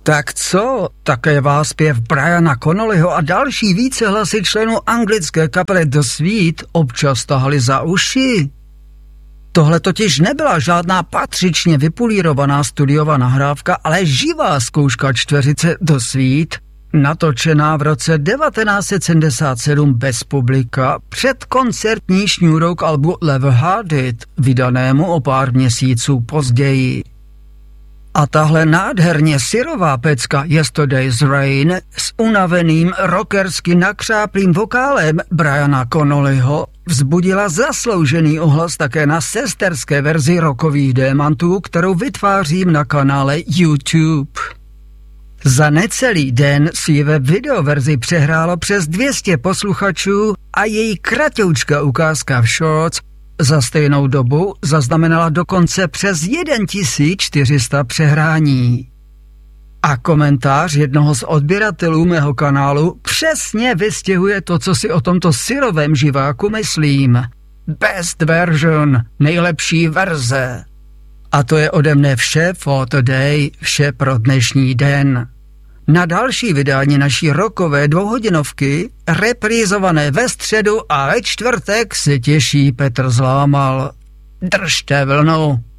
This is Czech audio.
Tak co? Také vás zpěv Briana Connollyho a další více hlasy členů anglické kapely The Sweet občas tahali za uši. Tohle totiž nebyla žádná patřičně vypulírovaná studiová nahrávka, ale živá zkouška čtveřice The Sweet, natočená v roce 1977 bez publika před koncertní šňůrou albu Never Heard It, vydanému o pár měsíců později. A tahle nádherně syrová pecka Yesterday's Rain s unaveným rockersky nakřáplým vokálem Briana Connollyho vzbudila zasloužený ohlas také na sesterské verzi rockových démantů, kterou vytvářím na kanále YouTube. Za necelý den si ji ve videoverzi přehrálo přes 200 posluchačů a její kratoučká ukázka v shorts za stejnou dobu zaznamenala dokonce přes 1400 přehrání. A komentář jednoho z odběratelů mého kanálu přesně vystihuje to, co si o tomto syrovém živáku myslím. Best version, nejlepší verze. A to je ode mne vše for today, vše pro dnešní den. Na další vydání naší rockové dvouhodinovky, reprízované ve středu a ve čtvrtek, se těší Petr Zlámal. Držte vlnu.